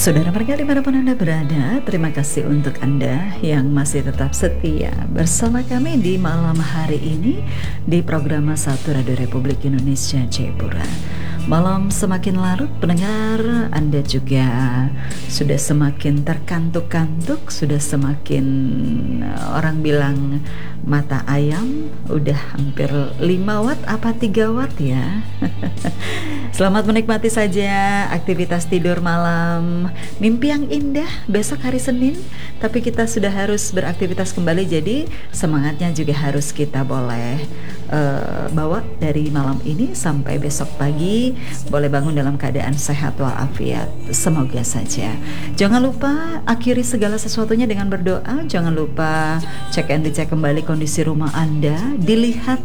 Saudara pendengar dimanapun Anda berada, terima kasih untuk Anda yang masih tetap setia bersama kami di malam hari ini di program Satu Radio Republik Indonesia Jayapura. Malam semakin larut, pendengar, Anda juga sudah semakin terkantuk-kantuk, sudah semakin orang bilang mata ayam, udah hampir 5 watt apa 3 watt ya. Selamat menikmati saja aktivitas tidur malam, mimpi yang indah besok hari Senin, tapi kita sudah harus beraktivitas kembali, jadi semangatnya juga harus kita boleh bawa dari malam ini sampai besok pagi, boleh bangun dalam keadaan sehat walafiat, semoga saja. Jangan lupa akhiri segala sesuatunya dengan berdoa. Jangan lupa cek and dicek kembali kondisi rumah Anda, dilihat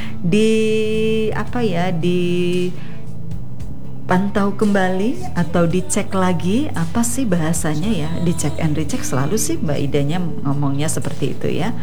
pantau kembali atau dicek lagi, apa sih bahasanya ya, dicek and recheck, selalu sih Mbak Idanya ngomongnya seperti itu ya,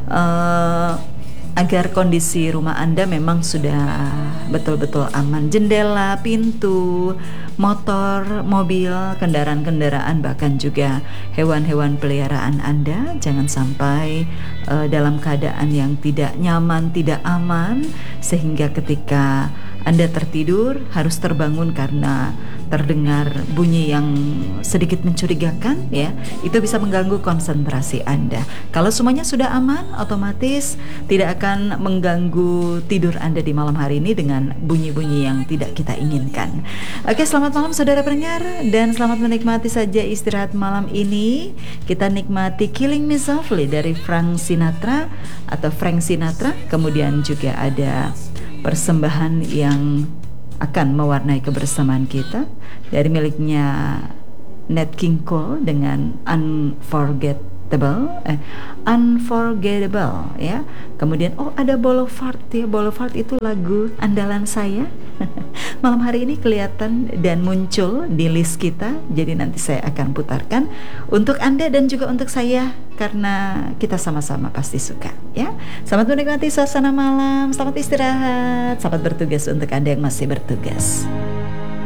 agar kondisi rumah Anda memang sudah betul-betul aman. Jendela, pintu, motor, mobil, kendaraan-kendaraan, bahkan juga hewan-hewan peliharaan Anda jangan sampai dalam keadaan yang tidak nyaman, tidak aman, sehingga ketika Anda tertidur harus terbangun karena terdengar bunyi yang sedikit mencurigakan ya, itu bisa mengganggu konsentrasi Anda. Kalau semuanya sudah aman, otomatis tidak akan mengganggu tidur Anda di malam hari ini dengan bunyi-bunyi yang tidak kita inginkan. Oke, selamat malam saudara pendengar, dan selamat menikmati saja istirahat malam ini. Kita nikmati Killing Me Softly dari Frank Sinatra. Kemudian juga ada persembahan yang akan mewarnai kebersamaan kita dari miliknya Nat King Cole dengan Unforgettable ya. Kemudian ada Boulevard ya. Boulevard itu lagu andalan saya. Malam hari ini kelihatan dan muncul di list kita, jadi nanti saya akan putarkan untuk Anda dan juga untuk saya, karena kita sama-sama pasti suka ya. Selamat menikmati suasana malam, selamat istirahat, selamat bertugas untuk Anda yang masih bertugas.